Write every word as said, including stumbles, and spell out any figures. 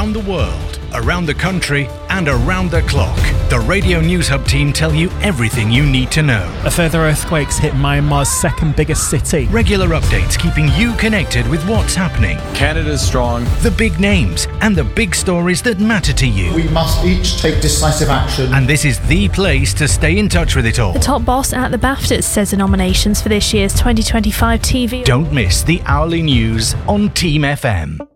around the world, around the country, and around the clock. The Radio News Hub team tell you everything you need to know. A further earthquake's hit Myanmar's second biggest city. Regular updates keeping you connected with what's happening. Canada's strong. The big names and the big stories that matter to you. We must each take decisive action. And this is the place to stay in touch with it all. The top boss at the BAFTAs says the nominations for this year's twenty twenty-five T V. Don't miss the hourly news on Team F M.